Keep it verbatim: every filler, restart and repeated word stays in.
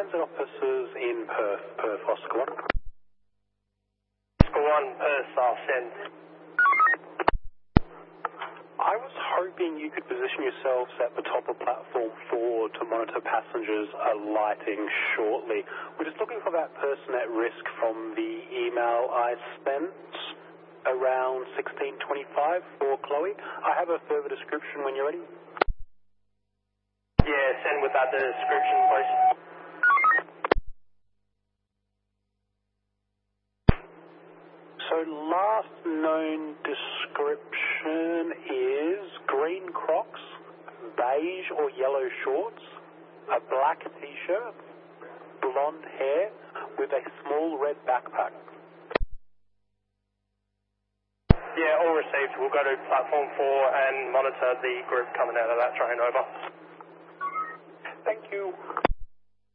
transit officers in Perth, Perth Oscar one. Oscar one, Perth, I'll send. I was hoping you could position yourselves at the top of platform four to monitor passengers alighting shortly. We're just looking for that person at risk from the email I sent around sixteen twenty-five for Chloe. I have a further description when you're ready. Yeah, send with that description, please. So last known description is green Crocs, beige or yellow shorts, a black t-shirt, blonde hair with a small red backpack. Yeah, all received. We'll go to platform four and monitor the group coming out of that train, over. Thank you.